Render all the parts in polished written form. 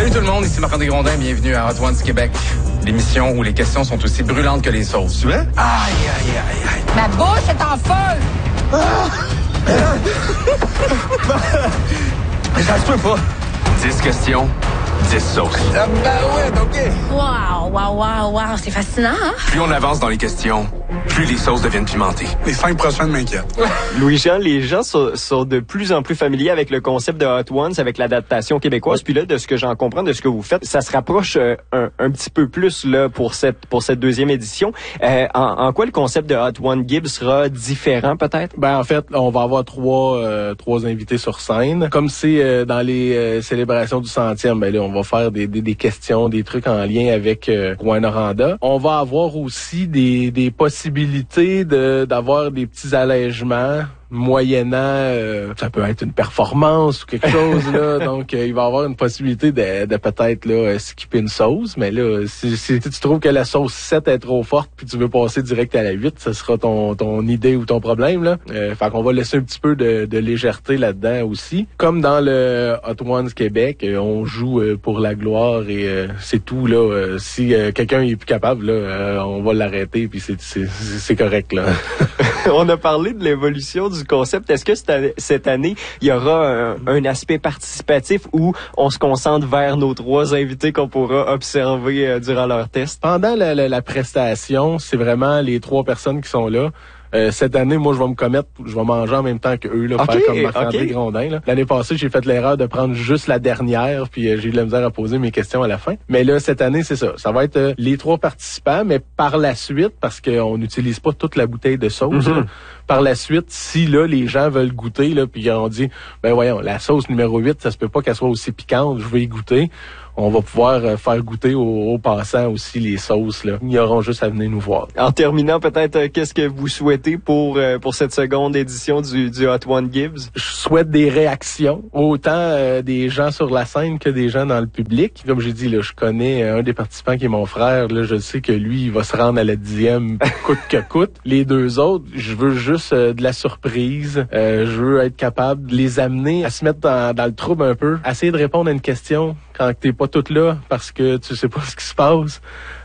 Salut tout le monde, ici Marc-André Grondin, bienvenue à Hot Ones Québec. L'émission où les questions sont aussi brûlantes que les sauces. Tu vois? Aïe, aïe, aïe, aïe. Ma bouche est en feu! Ça se peut pas. 10 questions, 10 sauces. Ah ben ouais, OK. Wow, c'est fascinant, hein? Plus on avance dans les questions, plus les sauces deviennent pimentées. Les 5 prochaines m'inquiètent. Louis-Jean, les gens sont de plus en plus familiers avec le concept de Hot Ones, avec l'adaptation québécoise. Puis là, de ce que j'en comprends, de ce que vous faites, ça se rapproche un petit peu plus là pour cette deuxième édition. En quoi le concept de Hot One Gibbs sera différent peut-être? Ben en fait, on va avoir trois invités sur scène. Comme c'est dans les célébrations du 100e, ben là, on va faire des questions, des trucs en lien avec Rouyn-Noranda. On va avoir aussi des possibilités d'avoir des petits allègements moyennant, ça peut être une performance ou quelque chose là. Donc il va y avoir une possibilité de peut-être là skipper une sauce, mais là si tu trouves que la sauce 7 est trop forte puis tu veux passer direct à la 8, ce sera ton idée ou ton problème là. Fait qu'on va laisser un petit peu de légèreté là-dedans aussi. Comme dans le Hot Ones Québec, on joue pour la gloire et c'est tout là. Si quelqu'un est plus capable là, on va l'arrêter puis c'est correct là. On a parlé de l'évolution du concept. Est-ce que cette année, il y aura un aspect participatif où on se concentre vers nos 3 invités qu'on pourra observer durant leur test? Pendant la prestation, c'est vraiment les 3 personnes qui sont là. Cette année, moi, je vais me commettre, je vais manger en même temps que eux, là, faire comme Marc-André Grondin. Là. L'année passée, j'ai fait l'erreur de prendre juste la dernière, puis j'ai eu de la misère à poser mes questions à la fin. Mais là, cette année, c'est ça. Ça va être les 3 participants, mais par la suite, parce qu'on n'utilise pas toute la bouteille de sauce, là, par la suite, si là, les gens veulent goûter, là, puis on dit, ben voyons, la sauce numéro 8, ça se peut pas qu'elle soit aussi piquante, je vais y goûter. On va pouvoir faire goûter aux passants aussi les sauces. Là. Ils auront juste à venir nous voir. En terminant, peut-être, qu'est-ce que vous souhaitez pour cette seconde édition du Hot One Gibbs? Je souhaite des réactions, autant des gens sur la scène que des gens dans le public. Comme j'ai dit, là, je connais un des participants qui est mon frère. Là, je sais que lui, il va se rendre à la 10e coûte que coûte. Les 2 autres, je veux juste de la surprise. Je veux être capable de les amener à se mettre dans le trouble un peu. Essayer de répondre à une question quand t'es pas toute là parce que tu sais pas ce qui se passe.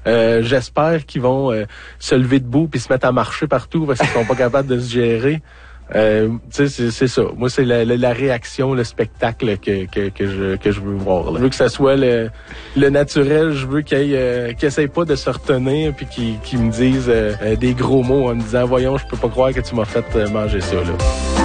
J'espère qu'ils vont se lever debout puis se mettre à marcher partout parce qu'ils sont pas capables de se gérer. Tu sais, c'est ça. Moi, c'est la réaction, le spectacle que je veux voir. Là. Je veux que ça soit le naturel. Je veux qu'ils essayent pas de se retenir puis qu'ils me disent des gros mots en me disant « Voyons, je peux pas croire que tu m'as fait manger ça. » là.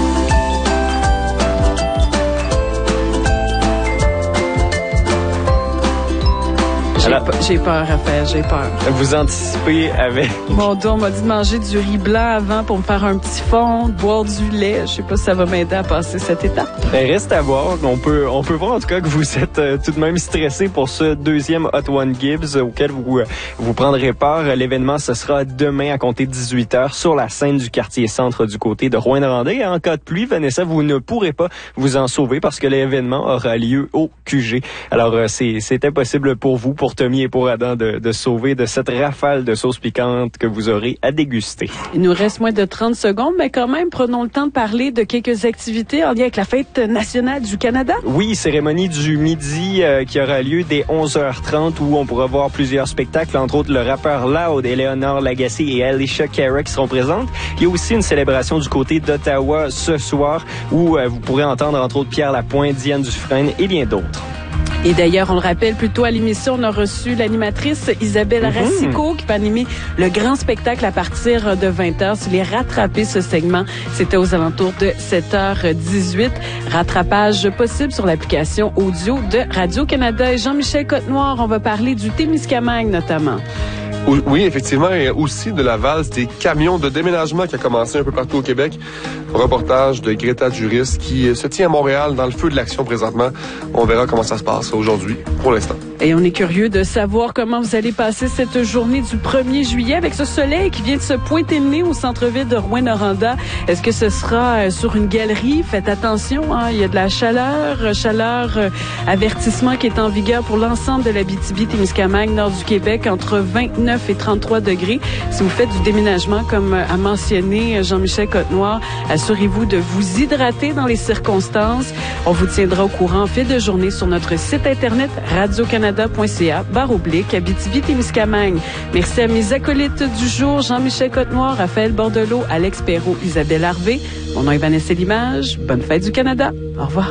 J'ai peur, Raphaël, j'ai peur. Vous anticipez avec... Mon Dieu, on m'a dit de manger du riz blanc avant pour me faire un petit fond, de boire du lait. Je sais pas si ça va m'aider à passer cette étape. Ben, reste à voir. On peut voir en tout cas que vous êtes tout de même stressé pour ce deuxième Hot One Gibbs auquel vous prendrez part. L'événement, ce sera demain à compter de 18h sur la scène du quartier centre du côté de Rouyn-Noranda. Et en cas de pluie, Vanessa, vous ne pourrez pas vous en sauver parce que l'événement aura lieu au QG. Alors, c'est impossible pour vous, pour Tommy et pour Adam de sauver de cette rafale de sauce piquante que vous aurez à déguster. Il nous reste moins de 30 secondes, mais quand même, prenons le temps de parler de quelques activités en lien avec la Fête nationale du Canada. Oui, cérémonie du midi qui aura lieu dès 11h30 où on pourra voir plusieurs spectacles, entre autres le rappeur Loud, Éléonore Lagacé et Alicia Cara qui seront présentes. Il y a aussi une célébration du côté d'Ottawa ce soir où vous pourrez entendre entre autres Pierre Lapointe, Diane Dufresne et bien d'autres. Et d'ailleurs, on le rappelle, plus tôt à l'émission, on a reçu l'animatrice Isabelle Racicot qui va animer le grand spectacle à partir de 20h. Si vous voulez rattraper ce segment, c'était aux alentours de 7h18. Rattrapage possible sur l'application audio de Radio-Canada. Et Jean-Michel Côte-Noir, on va parler du Témiscamingue notamment. Oui, effectivement, et aussi de la valse des camions de déménagement qui a commencé un peu partout au Québec. Un reportage de Greta Juris qui se tient à Montréal dans le feu de l'action présentement. On verra comment ça se passe aujourd'hui, pour l'instant. Et on est curieux de savoir comment vous allez passer cette journée du 1er juillet avec ce soleil qui vient de se pointer le nez au centre-ville de Rouyn-Noranda. Est-ce que ce sera sur une galerie? Faites attention, hein, il y a de la chaleur avertissement qui est en vigueur pour l'ensemble de l'Abitibi-Témiscamingue, nord du Québec, entre 29 29 et 33 degrés. Si vous faites du déménagement, comme a mentionné Jean-Michel Cotenoir, assurez-vous de vous hydrater dans les circonstances. On vous tiendra au courant en fil de journée sur notre site internet radiocanada.ca/Abitibi-Témiscamingue. Merci à mes acolytes du jour, Jean-Michel Cotenoir, Raphaël Bordelot, Alex Perrault, Isabelle Harvey. Mon nom est Vanessa Limage. Bonne fête du Canada. Au revoir.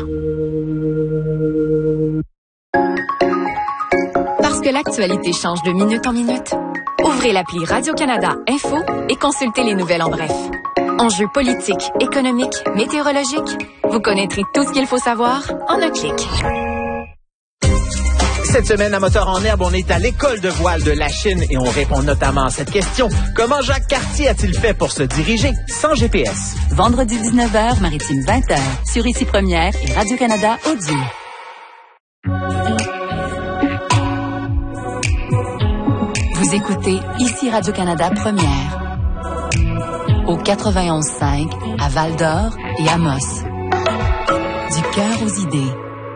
Parce que l'actualité change de minute en minute, ouvrez l'appli Radio-Canada Info et consultez les nouvelles en bref. Enjeux politiques, économiques, météorologiques, vous connaîtrez tout ce qu'il faut savoir en un clic. Cette semaine, à Moteur en herbe, on est à l'école de voile de la Chine et on répond notamment à cette question. Comment Jacques Cartier a-t-il fait pour se diriger sans GPS? Vendredi 19h, Maritime 20h, sur Ici Première et Radio-Canada Audio. Vous écoutez Ici Radio-Canada Première. Au 91.5, à Val-d'Or et Amos. Du cœur aux idées.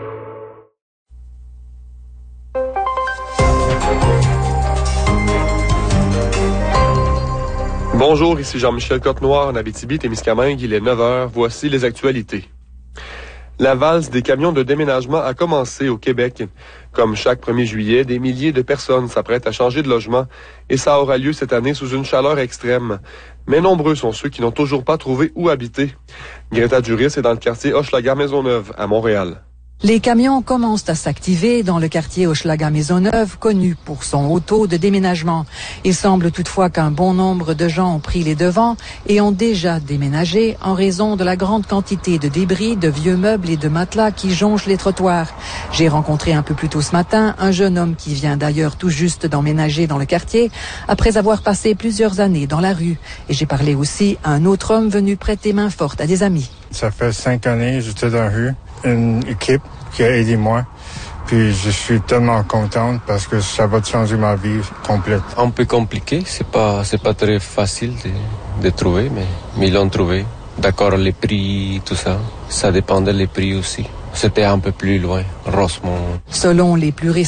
Bonjour, ici Jean-Michel Cotenoir en Abitibi-Témiscamingue. Il est 9h. Voici les actualités. La valse des camions de déménagement a commencé au Québec. Comme chaque 1er juillet, des milliers de personnes s'apprêtent à changer de logement et ça aura lieu cette année sous une chaleur extrême. Mais nombreux sont ceux qui n'ont toujours pas trouvé où habiter. Greta Duris est dans le quartier Hochelaga-Maisonneuve à Montréal. Les camions commencent à s'activer dans le quartier Hochelaga-Maisonneuve, connu pour son haut taux de déménagement. Il semble toutefois qu'un bon nombre de gens ont pris les devants et ont déjà déménagé en raison de la grande quantité de débris, de vieux meubles et de matelas qui jonchent les trottoirs. J'ai rencontré un peu plus tôt ce matin un jeune homme qui vient d'ailleurs tout juste d'emménager dans le quartier après avoir passé plusieurs années dans la rue. Et j'ai parlé aussi à un autre homme venu prêter main forte à des amis. Ça fait 5 années, j'étais dans la rue. Une équipe qui a aidé moi. Puis je suis tellement contente parce que ça va changer ma vie complète. Un peu compliqué, c'est pas très facile de trouver, mais ils l'ont trouvé. D'accord, les prix, tout ça, ça dépendait des prix aussi. C'était un peu plus loin, Rosemont. Selon les plus récents